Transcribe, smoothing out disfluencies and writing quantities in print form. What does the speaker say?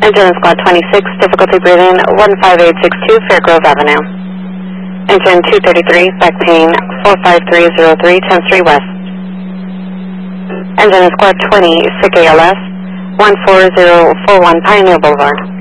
Engine Squad 26, difficulty breathing 15862 Fairgrove Avenue. Engine 233, back pain 45303, 10th Street West. Engine Squad 20, sick ALS 14041 Pioneer Boulevard.